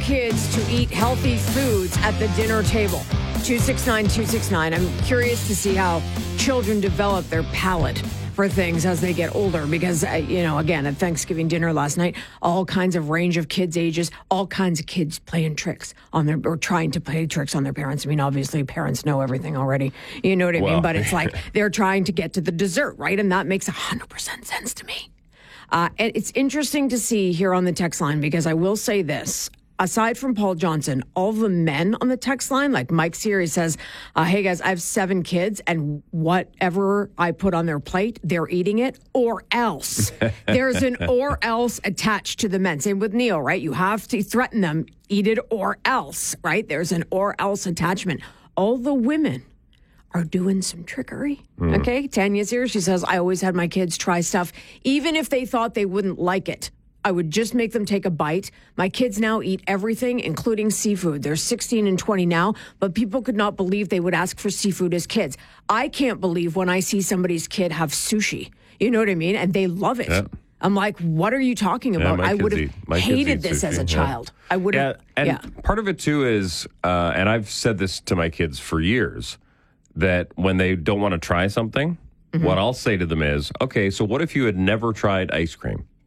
kids to eat healthy foods at the dinner table. 269-269. I'm curious to see how children develop their palate for things as they get older because, again, at Thanksgiving dinner last night, all kinds of range of kids' ages, all kinds of kids playing tricks or trying to play tricks on their parents. I mean, obviously, parents know everything already. You know what I mean? But it's like they're trying to get to the dessert, right? And that makes 100% sense to me. And it's interesting to see here on the text line because I will say this. Aside from Paul Johnson, all the men on the text line, like Mike's here, he says, hey guys, I have 7 kids and whatever I put on their plate, they're eating it or else. There's an or else attached to the men. Same with Neil, right? You have to threaten them, eat it or else, right? There's an or else attachment. All the women are doing some trickery. Okay, Tanya's here. She says, I always had my kids try stuff, even if they thought they wouldn't like it. I would just make them take a bite. My kids now eat everything, including seafood. They're 16 and 20 now, but people could not believe they would ask for seafood as kids. I can't believe when I see somebody's kid have sushi. You know what I mean? And they love it. Yeah. I'm like, what are you talking about? I would have hated this as a child. I would have. And part of it, too, is, and I've said this to my kids for years, that when they don't want to try something, what I'll say to them is, okay, so what if you had never tried ice cream?